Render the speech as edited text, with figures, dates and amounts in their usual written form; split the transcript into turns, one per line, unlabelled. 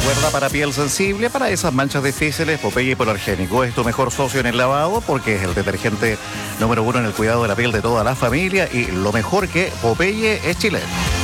Recuerda, para piel sensible, para esas manchas difíciles, Popeye Hipoalergénico es tu mejor socio en el lavado porque es el detergente número 1 en el cuidado de la piel de toda la familia y lo mejor que Popeye es chileno.